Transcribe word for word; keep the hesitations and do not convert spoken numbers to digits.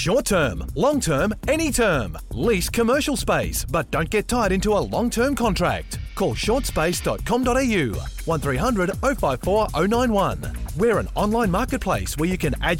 Short term, long term, any term. Lease commercial space, but don't get tied into a long-term contract. Call short space dot com dot a u, one three hundred oh five four oh nine one. We're an online marketplace where you can add